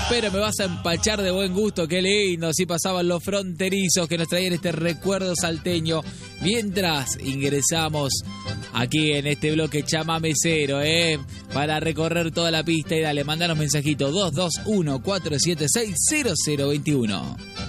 pero me vas a empachar de buen gusto, qué lindo. Así pasaban los fronterizos que nos traían este recuerdo salteño. Mientras ingresamos aquí en este bloque chamamecero, para recorrer toda la pista y dale, mandanos mensajito 221-476-0021.